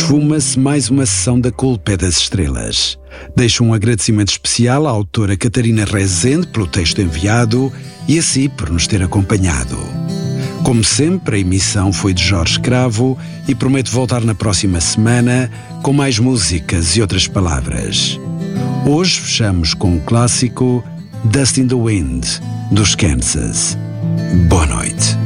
Esfuma-se mais uma sessão da Culpa é das Estrelas. Deixo um agradecimento especial à autora Catarina Rezende pelo texto enviado e a si por nos ter acompanhado. Como sempre, a emissão foi de Jorge Cravo e prometo voltar na próxima semana com mais músicas e outras palavras. Hoje fechamos com o clássico Dust in the Wind, dos Kansas. Boa noite.